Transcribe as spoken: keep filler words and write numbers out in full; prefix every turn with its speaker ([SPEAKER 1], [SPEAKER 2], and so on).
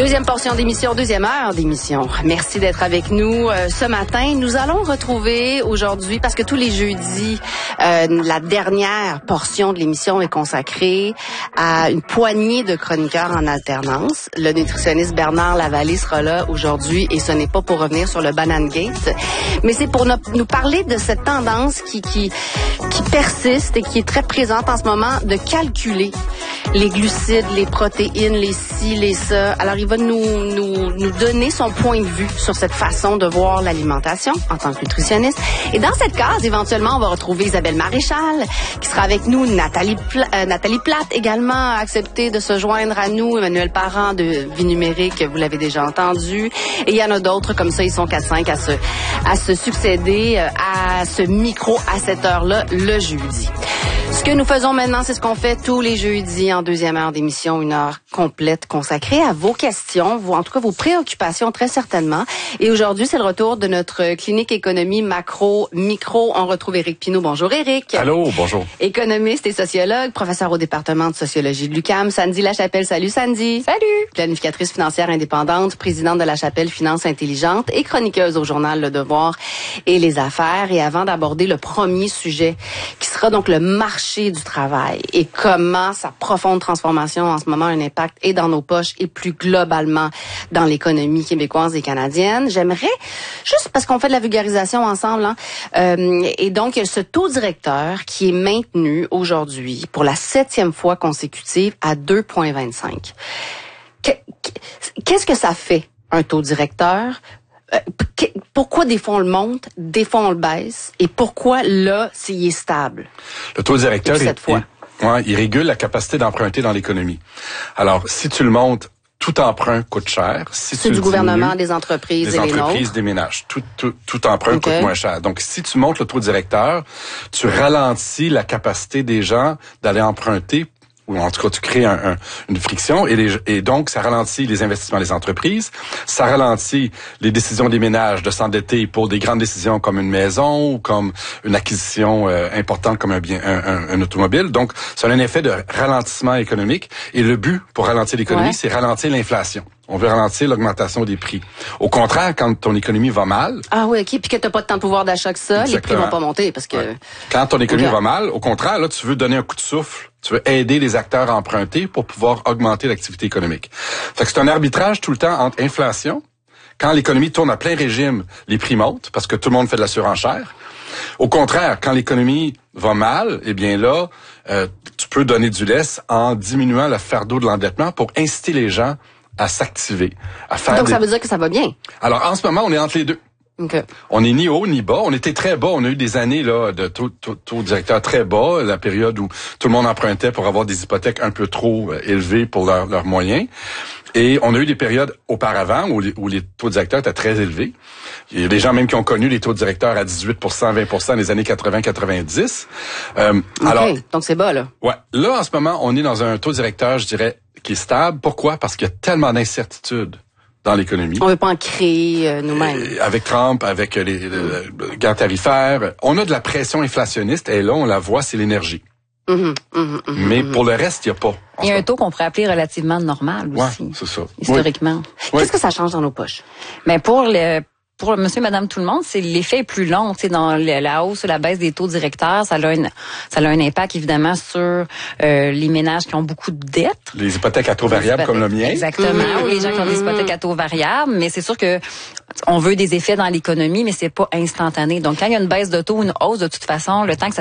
[SPEAKER 1] Deuxième portion d'émission, deuxième heure d'émission. Merci d'être avec nous euh, ce matin. Nous allons retrouver aujourd'hui, parce que tous les jeudis, euh, la dernière portion de l'émission est consacrée à une poignée de chroniqueurs en alternance. Le nutritionniste Bernard Lavallée sera là aujourd'hui et ce n'est pas pour revenir sur le Banana Gate, mais c'est pour no- nous parler de cette tendance qui, qui, qui persiste et qui est très présente en ce moment de calculer les glucides, les protéines, les ci, les ça. Alors, il va nous, nous, nous donner son point de vue sur cette façon de voir l'alimentation en tant que nutritionniste. Et dans cette case, éventuellement, on va retrouver Isabelle Maréchal, qui sera avec nous, Nathalie, Pla- euh, Nathalie Plate également a accepté de se joindre à nous, Emmanuel Parent de Vie Numérique, vous l'avez déjà entendu. Et il y en a d'autres comme ça, ils sont quatre cinq à se, à se succéder à ce micro à cette heure-là, le jeudi. Ce que nous faisons maintenant, c'est ce qu'on fait tous les jeudis en deuxième heure d'émission, une heure complète consacrée à vos questions, vos, en tout cas vos préoccupations très certainement. Et aujourd'hui, c'est le retour de notre clinique économie macro micro. On retrouve Éric Pinault. Bonjour Éric.
[SPEAKER 2] Allô, bonjour.
[SPEAKER 1] Économiste et sociologue, professeur au département de sociologie de l'U Q A M. Sandy Lachapelle. Salut Sandy.
[SPEAKER 3] Salut.
[SPEAKER 1] Planificatrice financière indépendante, présidente de la Chapelle Finance Intelligente et chroniqueuse au journal Le Devoir et Les Affaires. Et avant d'aborder le premier sujet, qui sera donc le marché du travail et comment sa profonde transformation en ce moment a un impact et dans nos poches et plus globalement dans l'économie québécoise et canadienne. J'aimerais, juste parce qu'on fait de la vulgarisation ensemble, hein, euh, et donc ce taux directeur qui est maintenu aujourd'hui pour la septième fois consécutive à deux virgule vingt-cinq. Qu'est-ce que ça fait, un taux directeur? Pourquoi des fois on le monte, des fois on le baisse, et pourquoi là, c'est est stable?
[SPEAKER 2] Le taux directeur,
[SPEAKER 1] cette
[SPEAKER 2] il,
[SPEAKER 1] fois.
[SPEAKER 2] Il, ouais, il régule la capacité d'emprunter dans l'économie. Alors, si tu le montes, tout emprunt coûte cher. Si
[SPEAKER 1] c'est
[SPEAKER 2] tu
[SPEAKER 1] du gouvernement,
[SPEAKER 2] diminues,
[SPEAKER 1] des entreprises
[SPEAKER 2] des
[SPEAKER 1] et les
[SPEAKER 2] entreprises,
[SPEAKER 1] nôtres.
[SPEAKER 2] des ménages. Tout, tout, tout emprunt
[SPEAKER 1] Okay.
[SPEAKER 2] coûte moins cher. Donc, si tu montes le taux directeur, tu ralentis la capacité des gens d'aller emprunter, ou en tout cas, tu crées un, un, une friction, et, les, et donc, ça ralentit les investissements des entreprises, ça ralentit les décisions des ménages de s'endetter pour des grandes décisions comme une maison ou comme une acquisition euh, importante comme un bien, un, un, un automobile. Donc, ça a un effet de ralentissement économique, et le but pour ralentir l'économie, ouais. c'est ralentir l'inflation. On veut ralentir l'augmentation des prix. Au contraire, quand ton économie va mal...
[SPEAKER 1] Ah oui, OK. Puis que tu n'as pas tant de pouvoir d'achat que ça, exactement. Les prix vont pas monter parce que... Ouais.
[SPEAKER 2] Quand ton économie okay. va mal, au contraire, là, tu veux donner un coup de souffle. Tu veux aider les acteurs à emprunter pour pouvoir augmenter l'activité économique. Fait que c'est un arbitrage tout le temps entre inflation. Quand l'économie tourne à plein régime, les prix montent parce que tout le monde fait de la surenchère. Au contraire, quand l'économie va mal, eh bien là, euh, tu peux donner du lest en diminuant le fardeau de l'endettement pour inciter les gens à s'activer, à faire.
[SPEAKER 1] Donc
[SPEAKER 2] des...
[SPEAKER 1] ça veut dire que ça va bien.
[SPEAKER 2] Alors en ce moment, on est entre les deux.
[SPEAKER 1] Okay.
[SPEAKER 2] On est ni haut ni bas. On était très bas. On a eu des années là de taux, taux, taux directeur très bas, la période où tout le monde empruntait pour avoir des hypothèques un peu trop euh, élevées pour leurs leurs moyens. Et on a eu des périodes auparavant où les, où les taux directeurs étaient très élevés. Il y a des gens même qui ont connu les taux directeurs à dix-huit pour cent, vingt pour cent dans les années quatre-vingts quatre-vingt-dix. Euh,
[SPEAKER 1] okay.
[SPEAKER 2] Alors,
[SPEAKER 1] donc c'est bas là.
[SPEAKER 2] Ouais. Là, en ce moment, on est dans un taux directeur, je dirais, qui est stable. Pourquoi? Parce qu'il y a tellement d'incertitudes dans l'économie.
[SPEAKER 1] On veut pas en créer euh, nous-mêmes.
[SPEAKER 2] Euh, avec Trump, avec les, les, les guerres tarifaires, on a de la pression inflationniste et là, on la voit, c'est l'énergie.
[SPEAKER 1] Mmh, mmh, mmh,
[SPEAKER 2] Mais
[SPEAKER 1] mmh.
[SPEAKER 2] pour le reste, il n'y a pas.
[SPEAKER 3] Il y a un taux qu'on pourrait appeler relativement normal aussi.
[SPEAKER 2] Ouais, c'est ça.
[SPEAKER 3] Historiquement.
[SPEAKER 2] Oui.
[SPEAKER 1] Qu'est-ce que ça change dans nos poches?
[SPEAKER 3] Mais pour le pour monsieur et madame tout le monde, c'est l'effet est plus long, tu sais, dans la hausse ou la baisse des taux directeurs, ça a une, ça a un impact évidemment sur euh, les ménages qui ont beaucoup de dettes.
[SPEAKER 2] Les hypothèques à taux variable comme le mien.
[SPEAKER 3] Exactement, mmh. ou les gens qui ont des hypothèques à taux variable, mais c'est sûr que on veut des effets dans l'économie, mais c'est pas instantané. Donc quand il y a une baisse de taux ou une hausse, de toute façon, le temps que ça